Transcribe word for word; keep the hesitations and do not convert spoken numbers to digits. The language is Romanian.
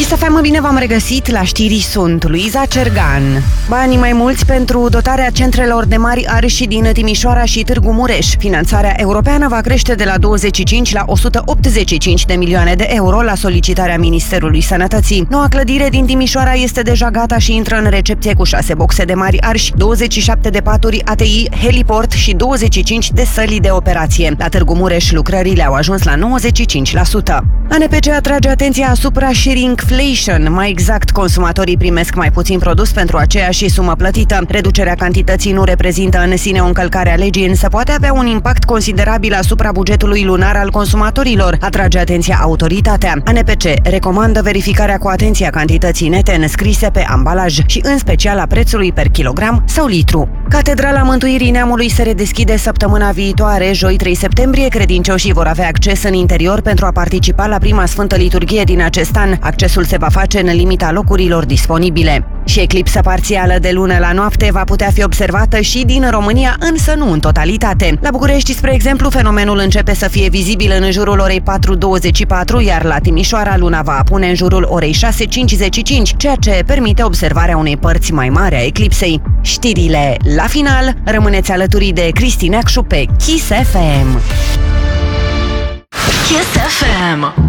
Kiss F M, bine v-am regăsit, la știri sunt Luiza Cergan. Banii mai mulți pentru dotarea centrelor de mari arși din Timișoara și Târgu Mureș. Finanțarea europeană va crește de la douăzeci și cinci la o sută optzeci și cinci de milioane de euro la solicitarea Ministerului Sănătății. Noua clădire din Timișoara este deja gata și intră în recepție cu șase boxe de mari arși, douăzeci și șapte de paturi A T I, heliport și douăzeci și cinci de săli de operație. La Târgu Mureș lucrările au ajuns la nouăzeci și cinci la sută. A N P C atrage atenția asupra shrinkflation, mai exact, consumatorii primesc mai puțin produs pentru aceeași sumă plătită. Reducerea cantității nu reprezintă în sine o încălcare a legii, însă poate avea un impact considerabil asupra bugetului lunar al consumatorilor, atrage atenția autoritatea. A N P C recomandă verificarea cu atenție a cantității nete înscrise pe ambalaj și în special a prețului per kilogram sau litru. Catedrala Mântuirii Neamului se redeschide săptămâna viitoare, joi trei septembrie. Credincioșii vor avea acces în interior pentru a participa la prima sfântă liturghie din acest an. Accesul se va face în limita locurilor disponibile. Și eclipsa parțială de lună la noapte va putea fi observată și din România, însă nu în totalitate. La București, spre exemplu, fenomenul începe să fie vizibil în jurul orei patru douăzeci și patru, iar la Timișoara luna va apune în jurul orei șase cincizeci și cinci, ceea ce permite observarea unei părți mai mari a eclipsei. Știrile la final, rămâneți alături de Cristi Neacșu pe Kiss F M. Kiss F M.